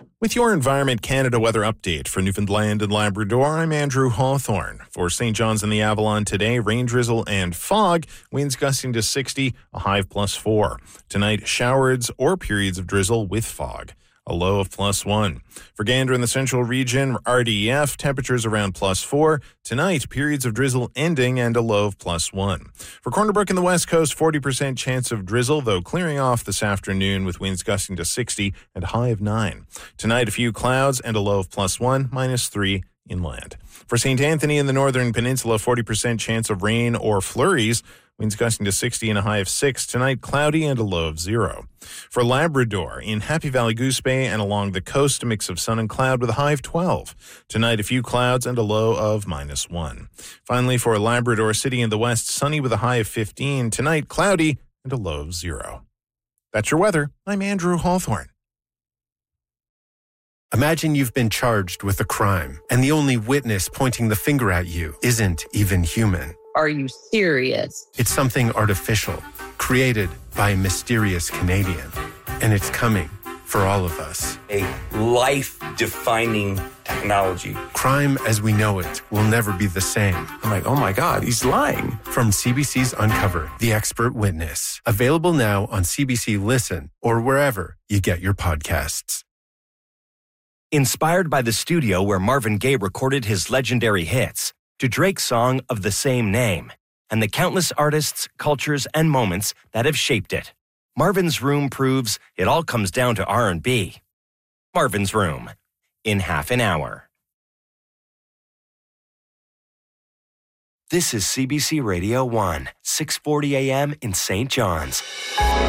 With your Environment Canada weather update for Newfoundland and Labrador, I'm Andrew Hawthorne. For St. John's and the Avalon today, rain, drizzle, and fog. Winds gusting to 60, a high of +4. Tonight, showers or periods of drizzle with fog. A low of +1. For Gander in the central region, RDF, temperatures around +4. Tonight, periods of drizzle ending and a low of +1. For Corner Brook in the west coast, 40% chance of drizzle, though clearing off this afternoon with winds gusting to 60 and a high of 9. Tonight, a few clouds and a low of +1, -3 inland. For St. Anthony in the northern peninsula, 40% chance of rain or flurries. Winds gusting to 60 and a high of 6. Tonight, cloudy and a low of 0. For Labrador, in Happy Valley Goose Bay and along the coast, a mix of sun and cloud with a high of 12. Tonight, a few clouds and a low of -1. Finally, for Labrador City in the west, sunny with a high of 15. Tonight, cloudy and a low of 0. That's your weather. I'm Andrew Hawthorne. Imagine you've been charged with a crime, and the only witness pointing the finger at you isn't even human. Are you serious? It's something artificial, created by a mysterious Canadian. And it's coming for all of us. A life-defining technology. Crime as we know it will never be the same. I'm like, oh my God, he's lying. From CBC's Uncover, The Expert Witness. Available now on CBC Listen or wherever you get your podcasts. Inspired by the studio where Marvin Gaye recorded his legendary hits, to Drake's song of the same name, and the countless artists, cultures, and moments that have shaped it, Marvin's Room proves it all comes down to R&B. Marvin's Room, in half an hour. This is CBC Radio 1, 6:40 a.m. in St. John's.